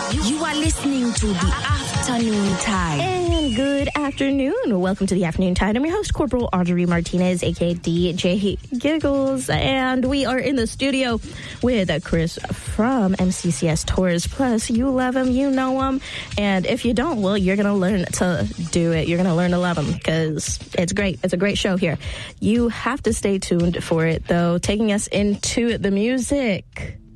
You are listening to the Afternoon Tide. And good afternoon. Welcome to the Afternoon Tide. I'm your host, Corporal Audrey Martinez, aka DJ Giggles. And we are in the studio with Chris from MCCS Tours. Plus, you love him, you know him. And if you don't, well, you're going to learn to do it. You're going to learn to love him because it's great. It's a great show here. You have to stay tuned for it, though. Taking us into the music.